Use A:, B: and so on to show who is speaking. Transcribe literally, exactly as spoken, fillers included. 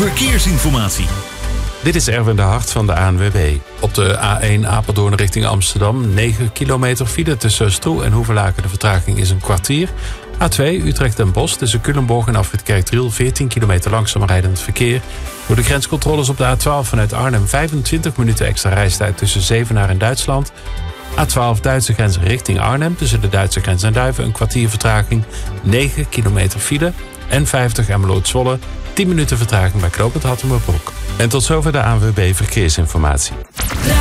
A: verkeersinformatie.
B: Dit is Erwin de Hart van de A N W B. Op de A één Apeldoorn richting Amsterdam. negen kilometer file tussen Stroe en Hoevelaken. De vertraging is een kwartier. A twee Utrecht en Bos tussen Culemborg en Afrit Kerkdriel. veertien kilometer langzaam rijdend verkeer. Door de grenscontroles op de A twaalf vanuit Arnhem. vijfentwintig minuten extra reistijd tussen Zevenaar en Duitsland. A twaalf Duitse grens richting Arnhem. Tussen de Duitse grens en Duiven een kwartier vertraging. negen kilometer file. N vijftig Emmeloord-Zwolle. tien minuten vertraging bij knooppunt Hattemerbroek. En tot zover de A N W B Verkeersinformatie.